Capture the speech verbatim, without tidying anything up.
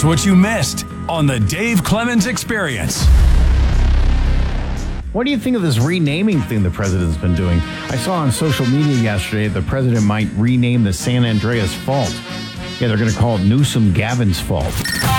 Here's what you missed on the Dave Clemens Experience. What do you think of this renaming thing the president's been doing? I saw on social media yesterday the president might rename the San Andreas Fault. Yeah, they're going to call it Newsom Gavin's Fault.